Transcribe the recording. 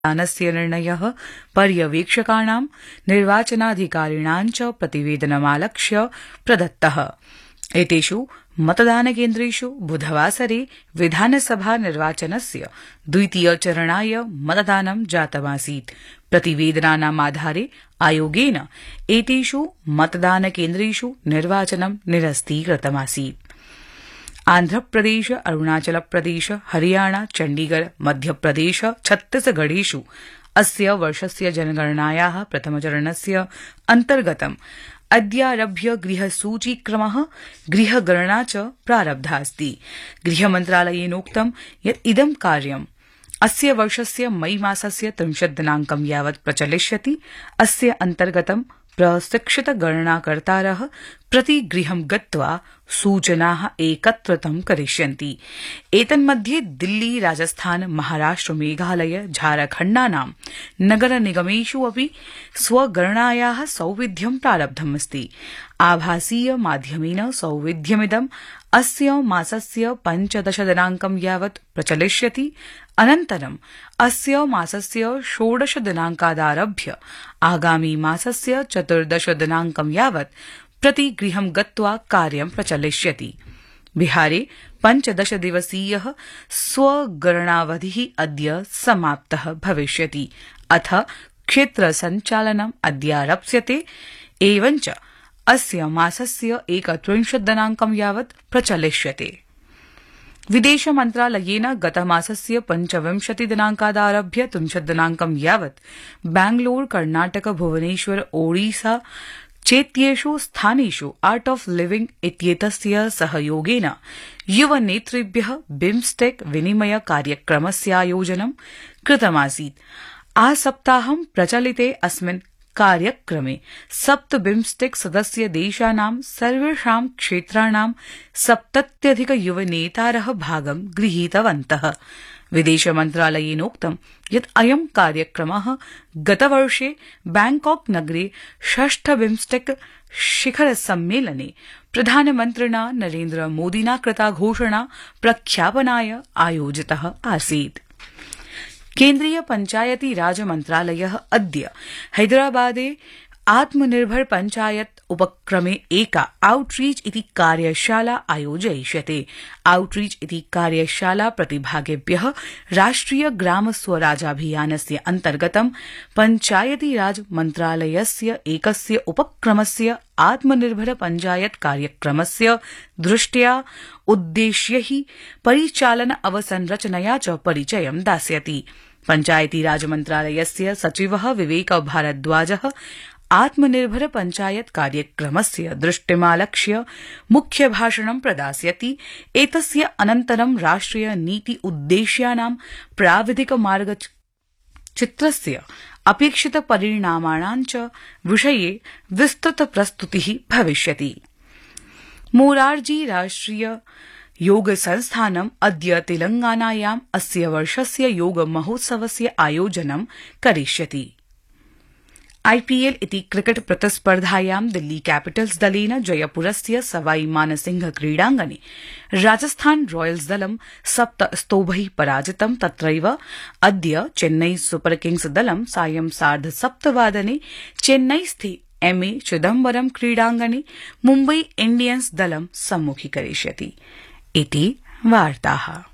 मतदानस्य निर्णयः पर्यवेक्षकाणां निर्वाचनाधिकारिणां च प्रतिवेदनमालक्ष्य प्रदत्तः। एतेषु मतदानकेन्द्रेषु बुधवासरे विधानसभा निर्वाचनस्य द्वितीयचरणाय मतदानं जातमासीत्। प्रतिवेदनानामाधारे आयोगेन एतेषु मतदानकेन्द्रेषु निर्वाचनं निरस्तीकृतमासीत्। आन्ध्रप्रदेश, अरुणाचलप्रदेश, हरियाणा, चण्डीगढ़, मध्यप्रदेश, छत्तीसगढ़ेषु अस्य वर्षस्य जनगणनायाः प्रथमचरणस्य अन्तर्गतम् अद्यारभ्य गृहसूचीक्रमः गृहगणना च प्रारब्धास्ति। गृहमन्त्रालयेनोक्तं यत् इदं कार्यम् अस्य वर्षस्य मई मासस्य 30 दिनाङ्कं यावत् प्रचलिष्यति। अस्य अन्तर्गतं प्रशिक्षित गणनाकर्तारः प्रतिगृहं गत्वा सूचनाः एकत्रितं करिष्यन्ति। एतन्मध्ये दिल्ली, राजस्थान, महाराष्ट्र, मेघालय, झारखण्डानां नगरनिगमेषु अपि स्वगणनायाः सौविध्यं प्रारब्धमस्ति। आभासीय माध्यमेन सौविध्यमिदं अस्य मासस्य 15 दिनाङ्कं यावत् प्रचलिष्यति। अनन्तरम् अस्य मासस्य 16 दिनाङ्कादारभ्य आगामी मासस्य 14 दिनाङ्कं यावत् प्रतिगृहं गत्वा कार्यं प्रचलिष्यति। बिहारे 15 दिवसीयः स्वगणनावधिः अद्य समाप्तः भविष्यति। अथ क्षेत्रसञ्चालनम् अद्यारप्स्यते। एवञ्च अस्य मासस्य 31 दिनाङ्कं यावत् प्रचलिष्यते। विदेशमन्त्रालयेन गतमासस्य 25 दिनाङ्कादारभ्य 30 दिनाङ्कं यावत् बैंगलोर, कर्णाटक, भुवनेश्वर, ओडिशा चेत्येषु स्थानेषु आर्ट ऑफ लिविंग इत्येतस्य सहयोगेन युवनेतृभ्यः बिम्स्टेक विनिमय कार्यक्रमस्यायोजनं कृतमासीत्। आसप्ताहं प्रचलिते अस्मिन् कार्यक्रमे 7 बिम्स्टेक सदस्य देशानां सर्वेषां क्षेत्राणां 70 युवनेतारः भागं गृहीतवन्तः। विदेशमन्त्रालयेनोक्तं यत् अयं कार्यक्रमः गतवर्षे बैंकॉक नगरे 6 बिम्स्टेक शिखरसम्मेलने प्रधानमन्त्रिणा नरेन्द्र मोदिना कृता घोषणा प्रख्यापनाय आयोजितः आसीत्। केन्द्रीय पञ्चायती राज मन्त्रालयः अद्य हैदराबादे आत्मनिर्भर पञ्चायत उपक्रमे एका आउटरीच इति कार्यशाला आयोजयिष्यते। आउटरीच इति कार्यशाला प्रतिभागिभ्यः राष्ट्रिय ग्राम स्वराजाभियानस्य अन्तर्गतं पञ्चायती राज मन्त्रालयस्य एकस्य उपक्रमस्य आत्मनिर्भर पञ्चायत कार्यक्रमस्य दृष्ट्या उद्देश्यैः परिचालन अवसंरचनया च परिचयं दास्यति। पञ्चायती राज मन्त्रालयस्य सचिवः विवेक भारद्वाजः आत्मनिर्भर पञ्चायत कार्यक्रमस्य दृष्टिमालक्ष्य मुख्यभाषणं प्रदास्यति। एतस्य अनन्तरं राष्ट्रिय नीति उद्देश्यानां प्राविधिक मार्गचित्रस्य अपेक्षित परिणामाणां च विषये विस्तृत प्रस्तुतिः भविष्यति। मोरारजी राष्ट्रिय योग संस्थानम् अद्य तेलंगानायाम् अस्य वर्षस्य योग महोत्सवस्य आयोजनं करिष्यति। आईपीएल इति क्रिकेट प्रतिस्पर्धायां दिल्ली कैपिटल्स दलेन जयपुरस्य सवाई मानसिंह क्रीडाङ्गणे राजस्थान रॉयल्स दलं 7 स्तोभैः पराजितं। तत्रैव अद्य चेन्नई सुपर किंग्स दलं सायं 7:30 चेन्नईस्थे एमए चिदम्बरम क्रीडाङ्गणे मुम्बई इंडियन्स दलं सम्मुखीकरिष्यति। इति वार्ताः।